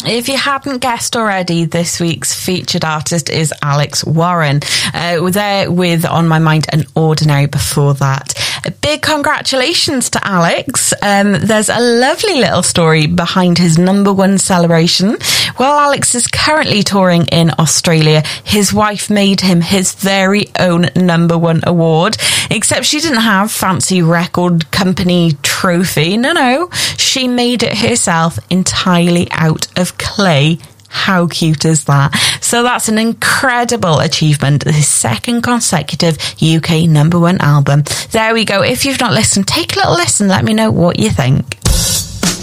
If you hadn't guessed already, this week's featured artist is Alex Warren. There with On My Mind and Ordinary before that. A big congratulations to Alex. There's a lovely little story behind his #1 celebration. While Alex is currently touring in Australia, his wife made him his very own #1 award, except she didn't have fancy record company trophy. No, she made it herself entirely out of clay. How cute is that? So that's an incredible achievement. His second consecutive UK #1 album. There we go. If you've not listened, take a little listen. Let me know what you think.